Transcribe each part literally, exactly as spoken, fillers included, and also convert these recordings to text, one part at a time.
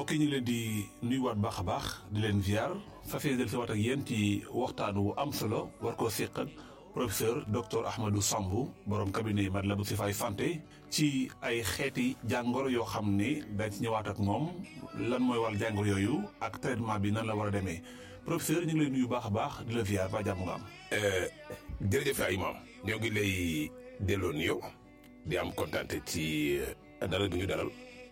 mbokk yi ñu ngi leen di nuyuwaat baax a baax di leen ziar fafee del si waat ak yéen ci waxtaan wu am solo war koo séqal professeur docteur Ahmadou Sambou borom cabinet Matlaboul Chifaay santé ci ay xeeti jàngoro yoo xam ne dañ ci ñëwaat ak moom lan mooy wàll jàngoro yooyu ak traitement bi nan la war a demee professeur ñu ngi lay nuyu baax a baax di la ziar ba jàmm nga am. jërëjëf ay maam ñoo ngi lay delloo nuyoo di am kontaante ci dalal bi ñu dalal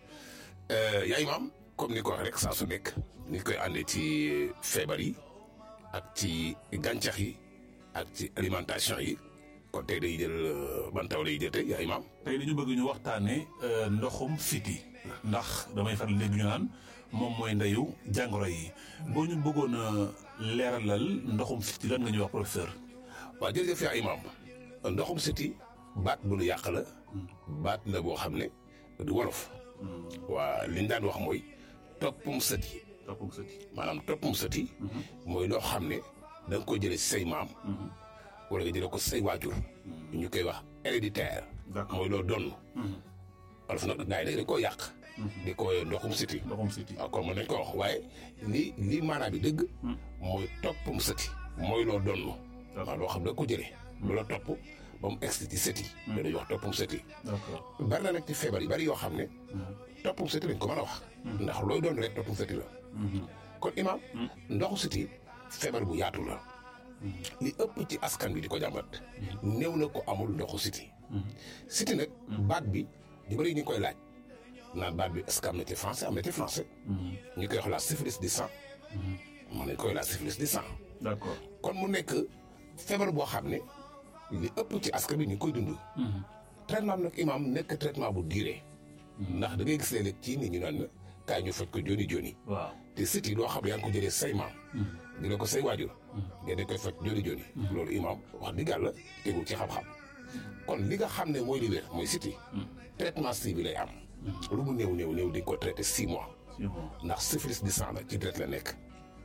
yaay maam comme ni ko waxee rek saa su nekk ni koy àndee ci feebar yi ak ci gàncax yi ak ci alimentation yi kon tey day jël ban taw lay jël tey yaay maam. tey dañu bëgg ñu waxtaanee ndoxum siti ndax damay faral léegi ñu naan moom mooy ndeyu jàngoro yi boo ñu bëggoon a leeralal ndoxum siti lan nga ñuy wax professeur. waaw jërëjëf yaay maam ndoxum siti baat bu nu yàq la baat la boo xam ne du wolof. waa li ñu daan wax mooy toppum sëti. toppum sëti maanaam toppum sëti. mooy loo xam ne da nga koy jëlee si say maam. wala nga jëlee ko say waajur. ñu koy wax héréditaire. mooy loo donn. wolof nag gars yi dañ koo yàq. di ko ndoxum sëti. ndoxum siti waaw kon mën nañ ko wax waaye lii lii maanaam bi dëgg. mooy toppum sëti. mooy loo donn. waaw loo xam ne da nga ko jëlee. loola topp ba mu egsi ci sëti. da dañuy wax toppum sëti. d'accord bari na nag ci feebar yi bari yoo xam ne. toppum sëti lañ ko mën a wax. ndax looy doon rek toppum sëti la. kon imaam. ndoxu sëti feebar bu yaatu la. li ëpp ci askan bi di ko jàmbat. néew na ko amul ndoxu sëti. sëti nag. baat bi ñu bari ñu ngi koy laaj. naan baat bi est-ce que am na ci français am na ci français. ñu koy wax la syphilis du sang. mën nañ koy la syphilis du sang. d'accord kon mu nekk feebar boo xam ne li ëpp ci askan bi ñu ngi koy dund. traitement bi nag imaam nekk traitement bu duré. ndax da ngay gis léeg-léeg ci nit ñu naan kaay ñu faj ko joni joni. waaw te sëti loo xam ne yaa ngi ko jëlee say maam. jëlee ko say waajur. ngeen di koy faj joni joni. loolu imaam wax dëgg yàlla tegul ci xam-xam. kon li nga xam ne mooy li wér mooy sëti. traitement si bi lay am. lu mu néew néew néew di ko traité six mois. six mois ndax syphilis du sang la ci deret la nekk.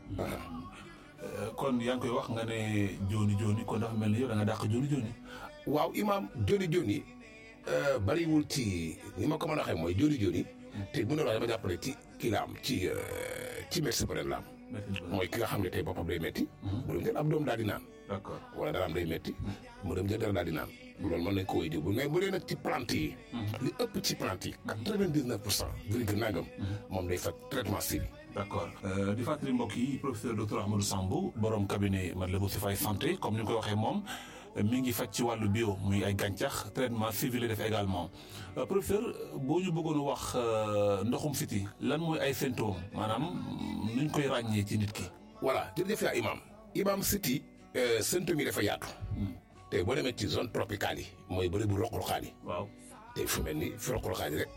kon yaa ngi koy wax nga ne joni joni kon dafa mel ni yow da nga dàq joni joni. waaw imaam joni joni bariwul ci ni ma ko mën a waxee mooy joni joni te mën na la dama jàppale ci kii la am ci ci médecin bu ren la am. mooy ki nga xam ne tey boppam day metti mu dem jël ab doom daal di naan. d'accord wala dara am day metti mu dem jël dara daal di naan. loolu mën nañ ko wéy di bu mais bu dee nag ci plante yi. li ëpp ci plante yi. quatre-vingt-dix-neuf pour cent virgule nangam. moom day faj traitement si bi. d'accord di fàttali mbokk yi professeur docteur Ahmadou Sambou borom cabinet Matlaboul Chifaay santé comme ni nga koy waxee moom mi ngi faj ci wàllu bio muy ay gàncax traitement civil def également professeur boo ñu bëggoon wax ndoxum siti lan mooy ay symptômes maanaam nuñ koy ràññee ci nit ki. voilà jërëjëf yaa imaam imaam siti symptômes yi dafa yaatu. te boo demee ci zone tropicale yi mooy bëri bu roq-roqaan yi. waaw te fu mel ni fi roq-roqaan yi rek.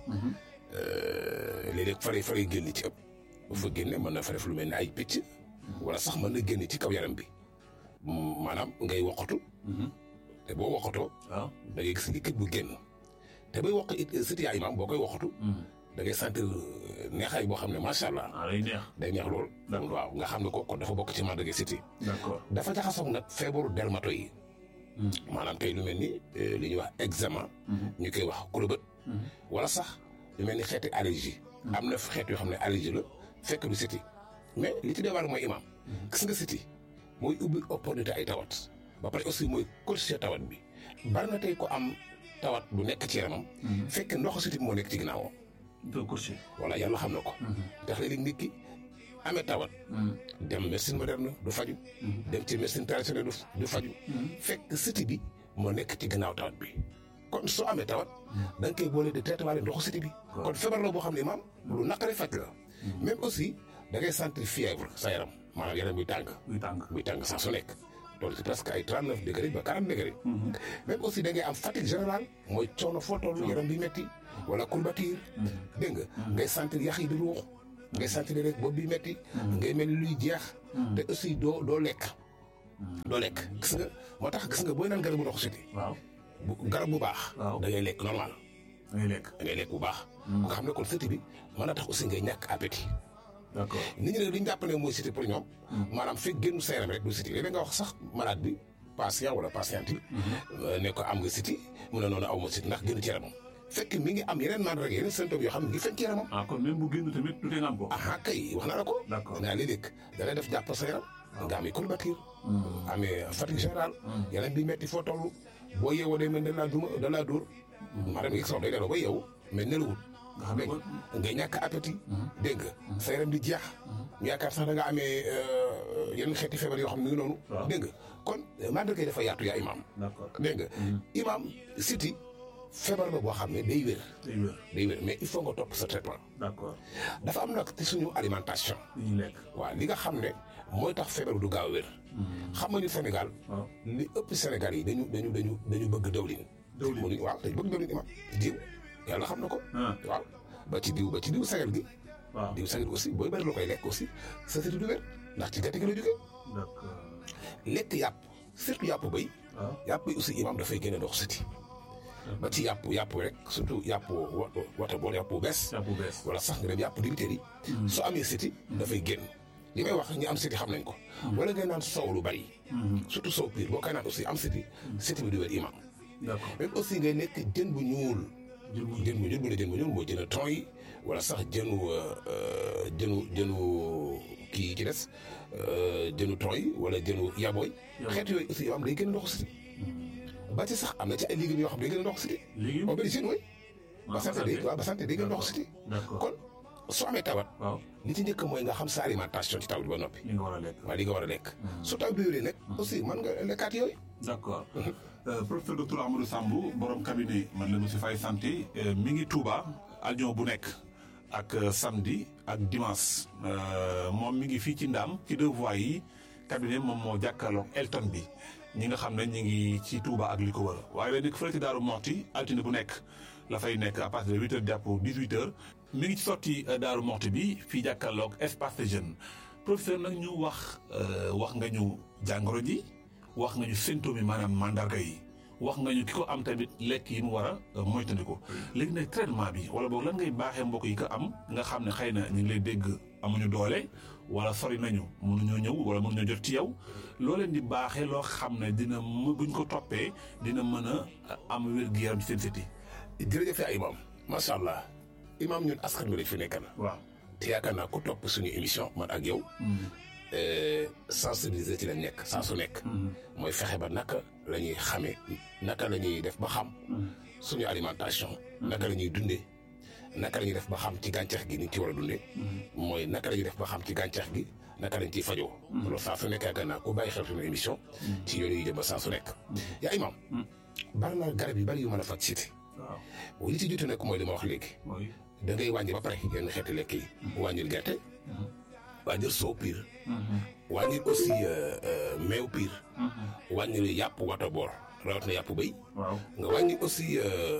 léeg-léeg faray faray génn ci ëpp. bu fa génne mën na fa def lu mel ni ay picc. wala sax mën na génne ci kaw yaram bi. maanaam ngay woqatu. te boo woqatoo. waaw da ngay gis liquide bu génn. te bay woq it siti yaa imaam boo koy woqatu. da ngay sentir neexaay boo xam ne macha allah. ah day neex day neex lool. waaw nga xam ne ko kon dafa bokk ci màndarga siti. d'accord dafa jaxasoog nag feebaru dermato yi. maanaam tey lu mel ni li ñuy wax eczéma. ñu koy wax kurobët. wala sax lu mel ni xeeti allergie. am na xeet yoo xam ne allergie la fekk du siti mais li ci déwar mooy imaam. gis nga siti mooy ubbi opportunité ay tawat. ba pare aussi mooy corriger tawat bi. bari na tey ko am tawat bu nekk ci yaramam. fekk ndoxu siti moo nekk ci ginnaawam. doo corriger. voilà yàlla xam na ko. ndax léeg-léeg nit ki amee tawat. dem médecine moderne du faju. dem ci médecine traditionnelle du faju. fekk siti bi moo nekk ci ginnaaw tawat bi. kon soo amee tawat. da nga koy boole di traité waale ndoxu siti bi. kon feebar la boo xam ne maam lu naqare faj la. même aussi da ngay sentir fièvre sa yaram maanaam yaram buy tàng. buy tàng buy tàng saa su nekk. loolu ci presque ay trente neuf degré ba quarante degré. même aussi da ngay am fatigue générale mooy coono foo toll yaram bi metti wala courbature. dégg nga ngay sentir yax yi di ruux. ngay sentir rek bopp bi metti ngay mel ni luy jeex. te aussi doo doo lekk. doo lekk gis nga moo tax gis nga booy naan garabu ndoxu siti. waaw bu garab bu baax. waaw da ngay lekk normal. da ngay lekk da ngay lekk bu baax. nga xam ne kon siti bi mën na tax aussi ngay ñàkk appétit. d'accord nit ñi ne li ñu jàpp ne mooy siti pour ñoom. maanaam fekk génn sa yaram rek du siti léeg-léeg nga wax sax malade bi patient wala patiente bi. ne ko am nga siti mu ne noonu aw ma siti ndax génn ci yaramam fekk mi ngi am yeneen mandarga yeneen symptômes yoo xam ne ngi feeñ ci yaramam. ah kon même bu génn tamit du tee nga am ko. ah kay wax naa la ko. d'accord naa léeg-léeg da ngay def jàpp sa yaram. nga amee courbature. amee fatigue générale. yaram bi metti foo toll. boo yeewoo day mel ne da laa duma da laa dóor. maanaam ngi soxla day delloo ba yeewu mais nelawul. nga xam ne kon ngay ñàkk appétit. dégg nga sa yaram di jeex. ñu yaakaar sax da nga amee yenn xeeti feebar yoo xam ne ni noonu. dégg nga kon mandarga yi dafa yaatu yaa imaam. d'accord dégg nga. imaam siti feebar la boo xam ne day wér. day wér day wér mais il faut nga topp sa traitement. d'accord dafa am nag ci suñu alimentation. li ñuy lekk. waaw li nga xam ne mooy tax feebar du gaaw a wér. xam nga ni Sénégal. waaw li ëpp Sénégal yi dañu dañu dañu dañu bëgg dawlin. dawlin mënuñ waaw dañu bëgg dawlin imaam diw yàlla xam na ko. waaw ba ci diw ba ci diw sagal gi. waaw diw sagal gi aussi booy bëri la koy lekk aussi sa siti du wér ndax ci gerte gi la jógee. d'accord lekk yàpp surtout yàpp béy. waaw yàpp bi aussi imaam dafay génne ndox siti ba ci yàpp yàpp rek surtout yàpp wa wata bool yàpp bu bees. yàpp bu bees. wala sax nga dem yàpp dibiteer yi. soo amee siti dafay génn. li may wax ñi am siti xam nañ ko. wala ngay naan soow lu bari. surtout soow piir boo koy naan aussi am siti siti bi du wér imaam. d'accord même aussi ngay lekk jën bu ñuul. jën bu jën bu ñuul bu ne jën bu ñuul moo jën a ton yi wala sax jënu jënu jënu kii ci des jënu ton yi wala jënu yabooy. xeet yooyu aussi yoo xam day génn ndoxu siti ba ci sax am na ci ay légumes yoo xam ne day gën a ndox siti. légumes aubergine mooy. ba santé day waaw ba santé day gën a ndox siti. d'accord kon soo amee tawat. waaw li ci njëkk mooy nga xam sa alimentation ci tawat ba noppi. li nga war a lekk. waaw li nga war a lekk. su tawat bi yoree nag. aussi mën nga lekkaat yooyu. d'accord professeur docteur Ahmadou Samb borom cabinet man la monsieur Faye santé mi ngi Touba aljuma bu nekk ak samedi ak dimanche moom mi ngi fii ci Ndaam ci deux voies yi cabinet moom moo jàkkaarloog Elton bi. ñi nga xam ne ñu ngi ci Touba ak li ko wër waaye day nekk fële ci Daaru Moxti altine bu nekk la fay nekk à partir de huit heures jàpp dix-huit heures mi ngi ci sorti Daaru Moxti bi fii jàkkaarloog espace de jeune professeur nag ñu wax wax nga ñu jàngoro ji wax nga ñu symptômes yi maanaam mandarga yi wax nga ñu ki ko am tamit lekk yi mu war a moytandiku léegi nag traitement bi wala boog lan ngay baaxee mbokk yi ko am nga xam ne xëy na ñu ngi lay dégg amuñu doole wala sori nañu mënuñoo ñëw wala mënuñoo jot ci yow loo leen di baaxee loo xam ne dina m buñ ko toppee dina mën a am wér-gu-yaram ci seen siti. jërëjëf yaa imaam macha allah imaam ñun askan wi lañ fi nekkal. waaw te yaakaar naa ku topp suñu émission man ak yow. sensibiliser ci lañ nekk saa su nekk. mooy fexe ba naka la ñuy xamee naka la ñuy def ba xam. suñu alimentation. naka la ñuy dundee. naka la ñuy def ba xam ci gàncax gi ni ci war a dundee. mooy naka la ñuy def ba xam ci gàncax gi naka lañ ciy fajoo. loolu saa su nekk yaakaar naa ku bàyyi xel suñu émission. ci yooyu yi jëm ba saa su nekk. yaa imaam. bari na garab yu bari yu mën a faj siti. waaw li ci jiitu nekk mooy li ma wax léegi. da ngay wàññi ba pare yenn xeeti lekk yi. wàññil gerte. wàññil soow piir. wàññil aussi meew piir. wàññil yàpp wata boor rawat na yàpp béy. nga wàññi aussi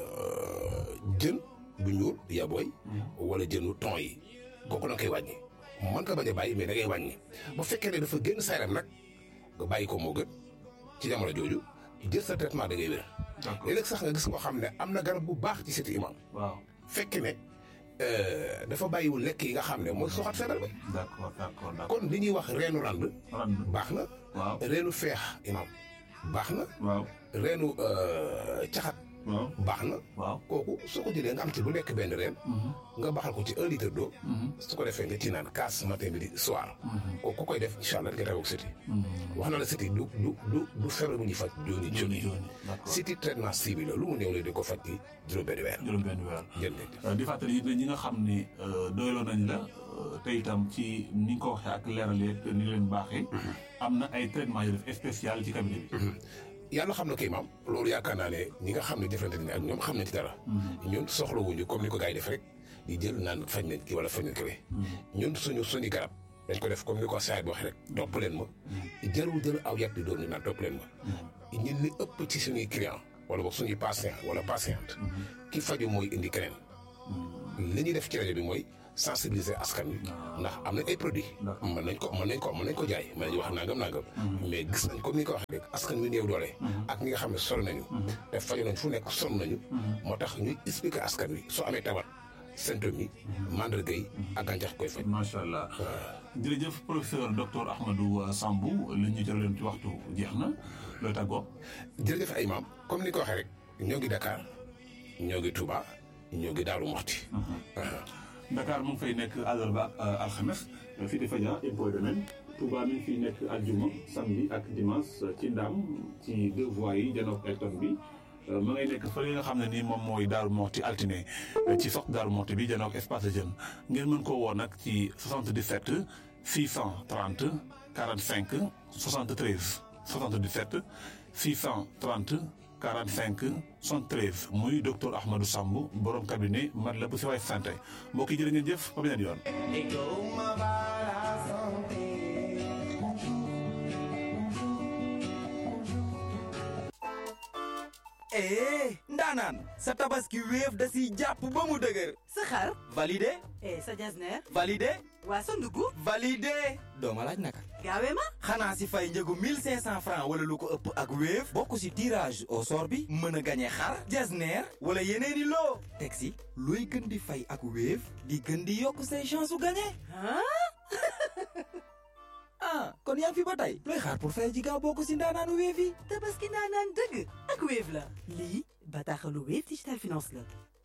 jën bu ñuul yabooy. wala jënu ton yi. kooku la nga koy wàññi. mën nga bañ a bàyyi mais da ngay wàññi. bu fekkee ne dafa génn sa yaram nag nga bàyyi ko moo gën ci jamono jooju jël sa traitement da ngay wér. d'accord léeg-léeg sax nga gis koo xam ne am na garab bu baax ci siti imaam. waaw fekk ne dafa bàyyiwul lekk yi nga xam ne mooy soxat feebar ba. d'accord d'accord d'accord kon li ñuy wax reenu rand. rand baax na. waaw reenu feex imaam baax na. waaw reenu caxat. waaw baax na. waaw kooku soo ko jëlee nga am ci bu nekk benn reen. nga baxal ko ci un litre d'eau. su ko defee nga ci naan kaas matin midi soir. kooku ku koy def incha allah nga tawoo siti. wax na la siti du du du du feebar bu ñuy faj jooni jooni. siti traitement ciblé la lu mu néew la di ko faj ci juróom-benn weer. juróom-benn weer jërëjëf. di fàttali it ne ñi nga xam ni doyloo nañ la te itam ci ni nga ko waxee ak leeralee ni leen baaxee. am na ay traitement yu def spécial ci cabinet bi. yàlla xam na kay maam loolu yaakaar naa ne ñi nga xam ne jëflante ne ak ñoom xam nañ ci dara. ñun soxlawuñu comme ni ko gars yi def rek di jël naan fañ nañ ki wala fañ nañ ko ñun suñu suñu garab dañ ko def comme ni ko saay bi waxee rek topp leen ma. jarul jël aw yàpp di doon ñu naan topp leen ma. ñun li ëpp ci suñuy client wala boog suñuy patient wala patiente. ki faju mooy indi keneen. li ñuy def ci rajo bi mooy sensibiliser askan wi. ndax am na ay produits. mën nañ ko mën nañ ko mën nañ ko jaay mën nañu wax nangam nangam. mais gis nañ comme ni nga ko waxee rek askan wi néew doole. ak ñi nga xam ne sol nañu. te faju nañ fu nekk sonn nañu. moo tax ñuy expliquer askan wi soo amee tawat symptômes yi. mandarga yi ak gàncax koy faj. macha allah jërëjëf professeur docteur Ahmadou Samb li ñu jëlee ci waxtu jeex na looy tàggoo. jërëjëf ay maam comme ni ko waxee rek ñoo ngi Dakar ñoo ngi Touba ñoo ngi Daaru Muxti. Dakar mu ngi fay nekk àllarba ak alxames fii di Fadia impôt domaine Touba mi ngi fiy nekk aljuma samedi ak dimanche ci Ndam ci deux voies yi janook Elton bi ma ngay nekk fa li nga xam ne nii moom mooy Daaru Muxti altine ci sox Daaru Muxti bi janook espace de jeune ngeen mën koo woo nag ci soixante-dix-sept six cent trente quarante-cinq soixante-treize soixante-dix-sept six cent trente quarante-cinq soixante-treize muy docteur Ahmadou Samb borom cabinet Matlaboul Chifaay santé mbokk yi jërë ngeen jëf ba beneen yoon. eh ndaanaan sa tabaski Wave da siy jàpp ba mu dëgër. sa xar validé. eh sa jasneer validé. waa sa ndugg validé. doo ma laaj naka. gaawee ma. xanaa si fay njëgu mille cinq cent francs wala lu ko ëpp ak Wave. bokk si tirage au sort bi mën a gagné xar jasneer wala yeneeni loo. teg si looy gën di fay ak Wave di gën di yokk say chance su gagné. ah kon yaa ngi fi ba tey looy xaar pour fay ji gaaw bokk si ndaanaanu Wave yi. tabaski ndaanaan dëgg ak Wave la. lii bataaxalu Wave Digital Finance la.